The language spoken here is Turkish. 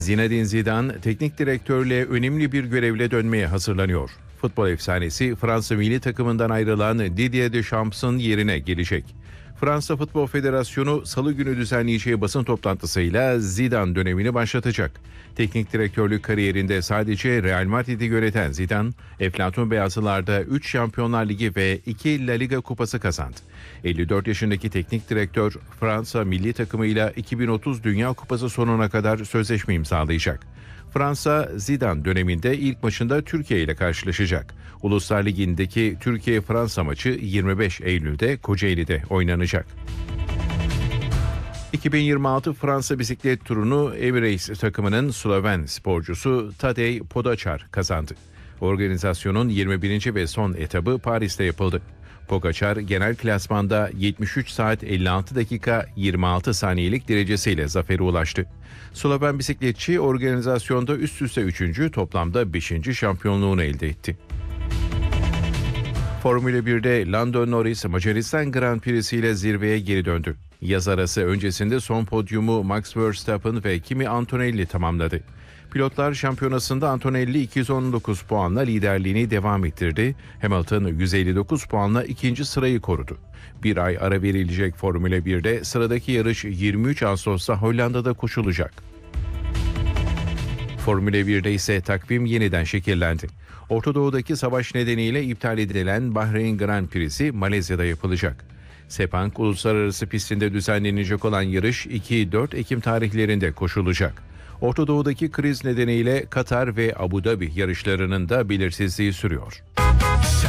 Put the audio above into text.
Zinedine Zidane teknik direktörle önemli bir görevle dönmeye hazırlanıyor. Futbol efsanesi Fransa milli takımından ayrılan Didier Deschamps'ın yerine gelecek. Fransa Futbol Federasyonu Salı günü düzenleyeceği basın toplantısıyla Zidane dönemini başlatacak. Teknik direktörlük kariyerinde sadece Real Madrid'i yöneten Zidane, Eflatun Beyazlılar'da 3 Şampiyonlar Ligi ve 2 La Liga kupası kazandı. 54 yaşındaki teknik direktör Fransa milli takımıyla 2030 Dünya Kupası sonuna kadar sözleşme imzalayacak. Fransa, Zidane döneminde ilk maçında Türkiye ile karşılaşacak. Uluslar Ligi'ndeki Türkiye-Fransa maçı 25 Eylül'de Kocaeli'de oynanacak. 2026 Fransa bisiklet turunu Emirates takımının Sloven sporcusu Tadej Pogačar kazandı. Organizasyonun 21. ve son etabı Paris'te yapıldı. Pogačar genel klasmanda 73 saat 56 dakika 26 saniyelik derecesiyle zafere ulaştı. Sloven bisikletçi organizasyonda üst üste 3. toplamda 5. şampiyonluğunu elde etti. Formula 1'de Lando Norris Macaristan Grand Prix'si ile zirveye geri döndü. Yaz arası öncesinde son podyumu Max Verstappen ve Kimi Antonelli tamamladı. Pilotlar şampiyonasında Antonelli 219 puanla liderliğini devam ettirdi. Hamilton 159 puanla ikinci sırayı korudu. Bir ay ara verilecek Formula 1'de sıradaki yarış 23 Ağustos'ta Hollanda'da koşulacak. Formula 1'de ise takvim yeniden şekillendi. Orta Doğu'daki savaş nedeniyle iptal edilen Bahreyn Grand Prix'si Malezya'da yapılacak. Sepang Uluslararası pistinde düzenlenecek olan yarış 2-4 Ekim tarihlerinde koşulacak. Orta Doğu'daki kriz nedeniyle Katar ve Abu Dhabi yarışlarının da belirsizliği sürüyor.